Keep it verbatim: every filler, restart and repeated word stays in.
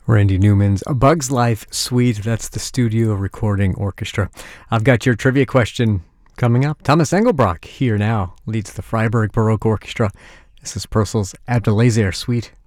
Randy Newman's A Bug's Life Suite. That's the Studio Recording Orchestra. I've got your trivia question coming up. Thomas Engelbrock here now leads the Freiburg Baroque Orchestra. This is Purcell's Adelaide Suite.